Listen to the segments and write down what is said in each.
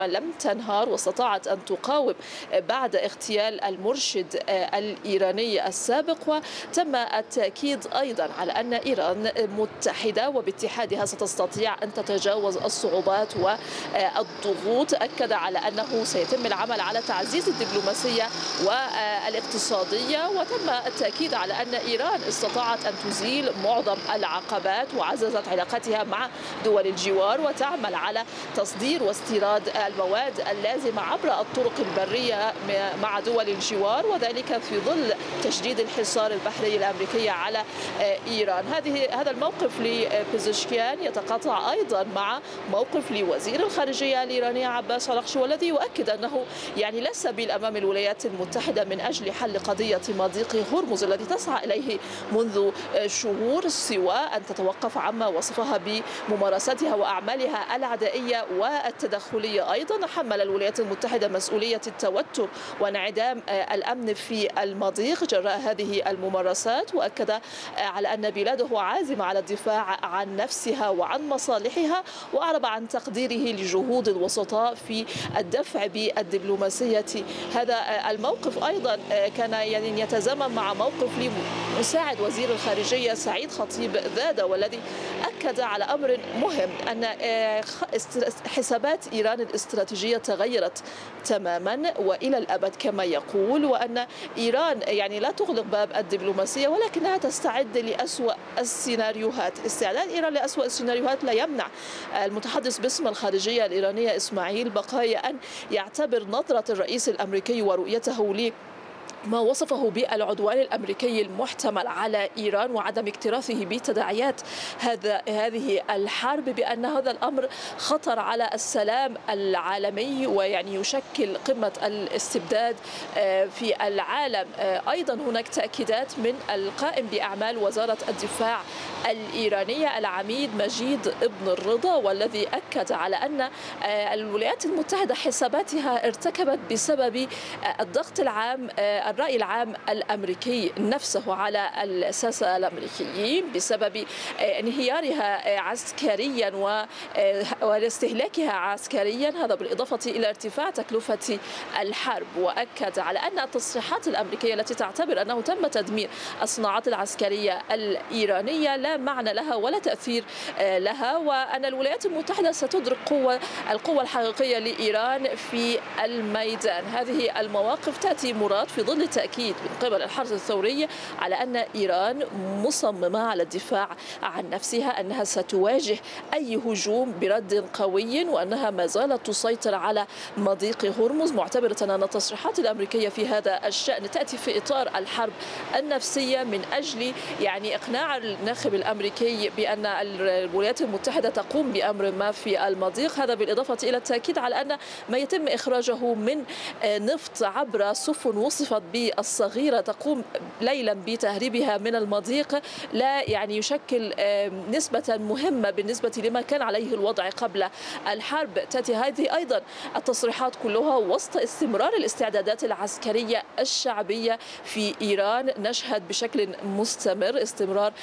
لم تنهار واستطاعت أن تقاوم بعد اغتيال المرشد الإيراني السابق. وتم التأكيد أيضا على أن إيران متحدة وباتحادها ستستطيع أن تتجاوز الصعوبات والضغوط. أكد على أنه سيتم العمل على تعزيز الدبلوماسية والاقتصادية، وتم التأكيد على أن إيران استطاعت أن تزيل معظم العقبات وعززت علاقتها مع دول الجوار وتعمل على تصدير واستيراد المواد اللازمة عبر الطرق البرية مع دول الجوار، وذلك في ظل تشديد الحصار البحري الأمريكي على إيران. هذا الموقف لبيزشكيان يتقاطع أيضا مع موقف لوزير الخارجية الإيراني عباس أراغشي، والذي يؤكد أنه لا سبيل أمام الولايات المتحدة من أجل حل قضية مضيق هرمز الذي تسعى إليه منذ شهور، سوى أن تتوقف عما وصفها بممارستها وأعمالها العدائية والتدخلية. أيضا حمل الولايات المتحدة مسؤولية التوتر وانعدام الأمن في المضيق جراء هذه الممارسات، وأكد على أن بلاده عازمة على الدفاع عن نفسها وعن مصالحها، وأعرب عن تقديره لجهود الوسطاء في الدفع بالدبلوماسية. هذا الموقف أيضا كان يتزامن مع موقف لمساعد وزير الخارجية سعيد خطيب ذادة، والذي أكد على أمر مهم، أن حسابات إيران الاستراتيجية تغيرت تماما وإلى الأبد كما يقول، وأن إيران لا تغلق باب الدبلوماسية ولكنها تستعد لأسوأ السيناريوهات. استعداد إيران لأسوأ السيناريوهات لا يمنع المتحدث باسم الخارجية الإيرانية إسماعيل بقاي أن يعتبر نظرة الرئيس الأمريكي ورؤيته ما وصفه بالعدوان الأمريكي المحتمل على إيران وعدم اكتراثه بتداعيات هذه الحرب بأن هذا الأمر خطر على السلام العالمي ويشكل قمة الاستبداد في العالم. أيضا هناك تأكيدات من القائم بأعمال وزارة الدفاع الإيرانية العميد مجيد ابن الرضا، والذي أكد على أن الولايات المتحدة حساباتها ارتكبت بسبب الضغط العام الرأي العام الأمريكي نفسه على الساسة الأمريكيين بسبب انهيارها عسكريا واستهلاكها عسكريا، هذا بالإضافة إلى ارتفاع تكلفة الحرب. وأكد على أن التصريحات الأمريكية التي تعتبر أنه تم تدمير الصناعات العسكرية الإيرانية لا معنى لها ولا تأثير لها، وأن الولايات المتحدة ستدرك القوة الحقيقية لإيران في الميدان. هذه المواقف تأتي مراد في ظل التأكيد من قبل الحرس الثوري على أن إيران مصممة على الدفاع عن نفسها، أنها ستواجه أي هجوم برد قوي، وأنها ما زالت تسيطر على مضيق هرمز، معتبرة أن التصريحات الأمريكية في هذا الشأن تأتي في إطار الحرب النفسية من أجل إقناع الناخب الأمريكي بأن الولايات المتحدة تقوم بأمر ما في المضيق. هذا بالإضافة إلى التأكيد على أن ما يتم إخراجه من نفط عبر سفن وصفت بالصغيرة تقوم ليلا بتهريبها من المضيق لا يشكل نسبة مهمة بالنسبة لما كان عليه الوضع قبل الحرب. تأتي هذه أيضا التصريحات كلها وسط استمرار الاستعدادات العسكرية الشعبية في إيران. نشهد بشكل مستمر استمرار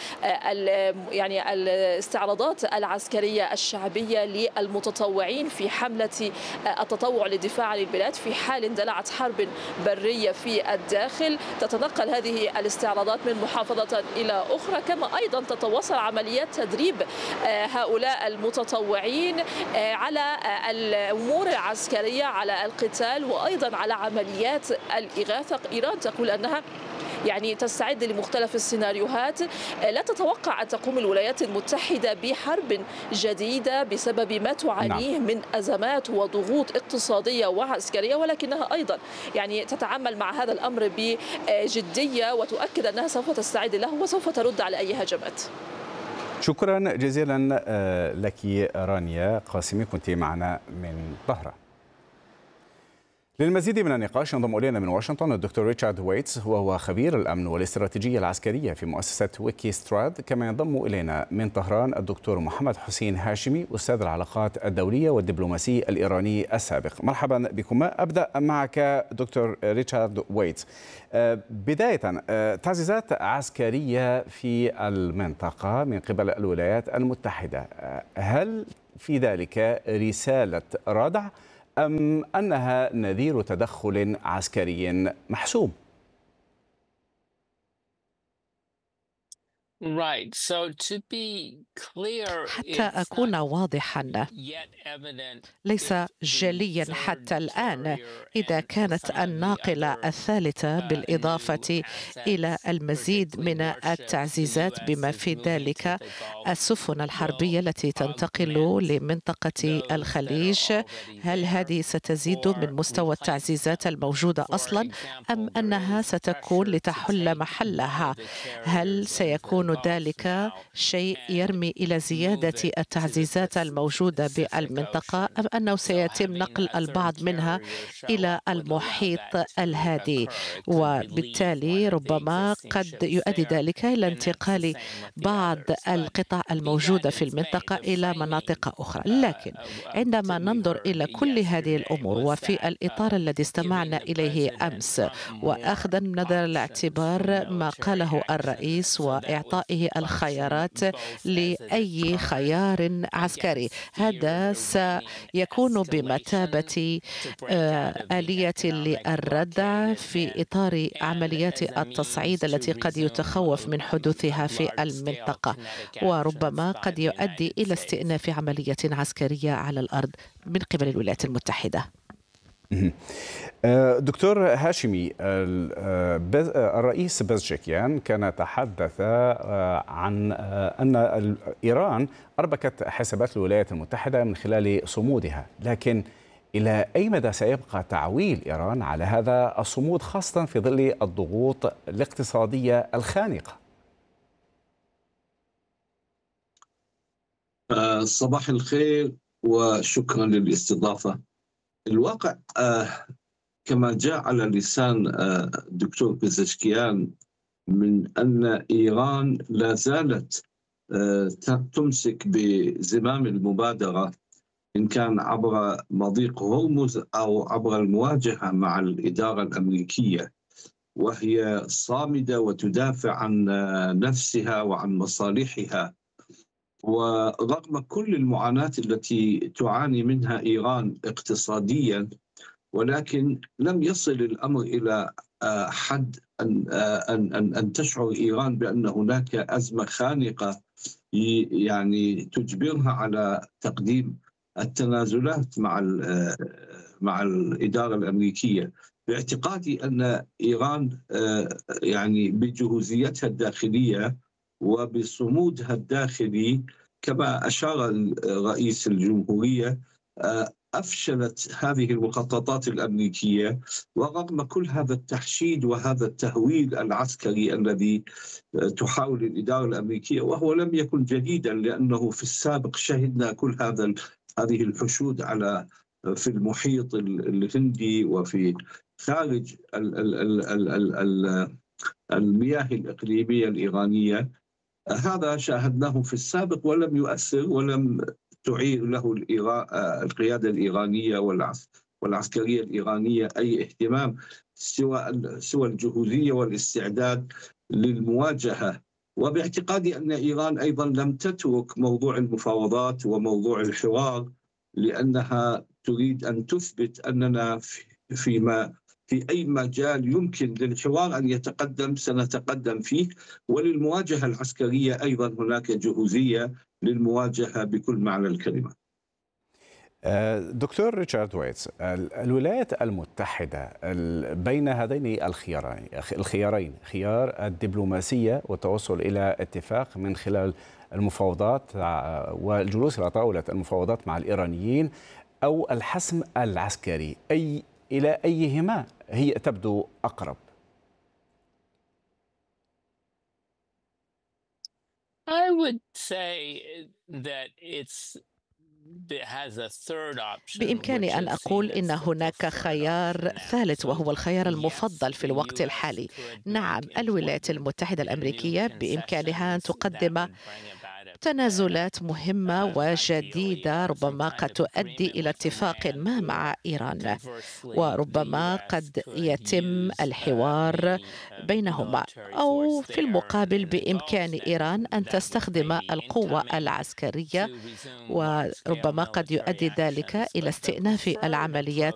الاستعراضات العسكرية الشعبية للمتطوعين في حملة التطوع للدفاع عن البلاد في حال اندلعت حرب برية في الداخل. تتنقل هذه الاستعراضات من محافظة إلى أخرى، كما أيضا تتواصل عمليات تدريب هؤلاء المتطوعين على الأمور العسكرية، على القتال وأيضا على عمليات الإغاثة. إيران تقول أنها تستعد لمختلف السيناريوهات. لا تتوقع أن تقوم الولايات المتحدة بحرب جديدة بسبب ما تعانيه من أزمات وضغوط اقتصادية وعسكرية، ولكنها أيضا تتعامل مع هذا الأمر بجدية وتؤكد أنها سوف تستعد له وسوف ترد على أي هجمات. شكرا جزيلا لك رانيا قاسمي، كنت معنا من طهران. للمزيد من النقاش ينضم إلينا من واشنطن الدكتور ريتشارد ويتس، وهو خبير الأمن والاستراتيجية العسكرية في مؤسسة ويكي ستراد. كما ينضم إلينا من طهران الدكتور محمد حسين هاشمي، أستاذ العلاقات الدولية والدبلوماسي الإيراني السابق. مرحبا بكم. أبدأ معك دكتور ريتشارد ويتس. بداية، تعزيزات عسكرية في المنطقة من قبل الولايات المتحدة، هل في ذلك رسالة ردع أم أنها نذير تدخل عسكري محسوب؟ حتى أكون واضحا، ليس جليا حتى الآن إذا كانت الناقلة الثالثة بالإضافة إلى المزيد من التعزيزات بما في ذلك السفن الحربية التي تنتقل لمنطقة الخليج، هل هذه ستزيد من مستوى التعزيزات الموجودة أصلا أم أنها ستكون لتحل محلها؟ هل سيكون ذلك شيء يرمي إلى زيادة التعزيزات الموجودة بالمنطقة أم أنه سيتم نقل البعض منها إلى المحيط الهادي، وبالتالي ربما قد يؤدي ذلك إلى انتقال بعض القطع الموجودة في المنطقة إلى مناطق أخرى. لكن عندما ننظر إلى كل هذه الأمور وفي الإطار الذي استمعنا إليه أمس، وأخذا من نظر الاعتبار ما قاله الرئيس وإعطائه الخيارات لأي خيار عسكري، هذا سيكون بمثابة آلية للردع في إطار عمليات التصعيد التي قد يتخوف من حدوثها في المنطقة، وربما قد يؤدي إلى استئناف عملية عسكرية على الأرض من قبل الولايات المتحدة. دكتور هاشمي، الرئيس بزشكيان كان تحدث عن أن إيران أربكت حسابات الولايات المتحدة من خلال صمودها، لكن إلى أي مدى سيبقى تعويل إيران على هذا الصمود خاصة في ظل الضغوط الاقتصادية الخانقة؟ صباح الخير وشكرا للاستضافة. الواقع كما جاء على لسان دكتور بزشكيان من أن إيران لا زالت تمسك بزمام المبادرة، إن كان عبر مضيق هرمز أو عبر المواجهة مع الإدارة الأمريكية، وهي صامدة وتدافع عن نفسها وعن مصالحها. ورغم كل المعاناة التي تعاني منها إيران اقتصاديا، ولكن لم يصل الأمر إلى حد أن تشعر إيران بأن هناك أزمة خانقة يعني تجبرها على تقديم التنازلات مع الإدارة الأمريكية. باعتقادي أن إيران يعني بجهوزيتها الداخلية وبصمودها الداخلي كما أشار رئيس الجمهورية أفشلت هذه المخططات الأمريكية، ورغم كل هذا التحشيد وهذا التهويل العسكري الذي تحاول الإدارة الأمريكية، وهو لم يكن جديدا لأنه في السابق شهدنا كل هذه الحشود في المحيط الهندي وفي خارج المياه الإقليمية الإيرانية. هذا شاهدناه في السابق ولم يؤثر ولم تعير له القيادة الإيرانية والعسكرية الإيرانية أي اهتمام سوى الجهوزية والاستعداد للمواجهة. وباعتقادي أن إيران أيضا لم تترك موضوع المفاوضات وموضوع الحوار، لأنها تريد أن تثبت أننا في أي مجال يمكن للحوار أن يتقدم سنتقدم فيه، وللمواجهة العسكرية أيضا هناك جهوزية للمواجهة بكل معنى الكلمة. دكتور ريتشارد ويتس، الولايات المتحدة بين هذين الخيارين، خيار الدبلوماسية والتوصل إلى اتفاق من خلال المفاوضات والجلوس على طاولة المفاوضات مع الإيرانيين، أو الحسم العسكري، إلى أيهما هي تبدو أقرب؟ بإمكاني أن أقول إن هناك خيار ثالث، وهو الخيار المفضل في الوقت الحالي. نعم، الولايات المتحدة الأمريكية بإمكانها أن تقدم تنازلات مهمة وجديدة ربما قد تؤدي إلى اتفاق ما مع إيران، وربما قد يتم الحوار بينهما، أو في المقابل بإمكان إيران أن تستخدم القوة العسكرية، وربما قد يؤدي ذلك إلى استئناف العمليات